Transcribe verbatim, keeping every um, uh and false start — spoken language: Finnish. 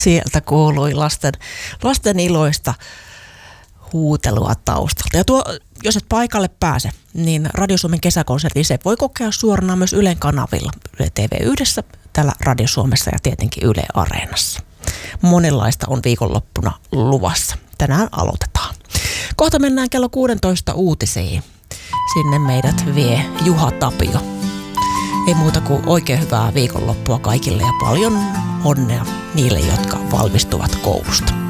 Sieltä kuului lasten, lasten iloista huutelua taustalta. Ja tuo, jos et paikalle pääse, niin Radio Suomen kesäkonsertin se voi kokea suorana myös Ylen kanavilla. Yle T V yhdessä, täällä Radio Suomessa ja tietenkin Yle Areenassa. Monenlaista on viikonloppuna luvassa. Tänään aloitetaan. Kohta mennään kello kuusitoista uutisiin. Sinne meidät vie Juha Tapio. Ei muuta kuin oikein hyvää viikonloppua kaikille ja paljon onnea niille, jotka valmistuvat koulusta.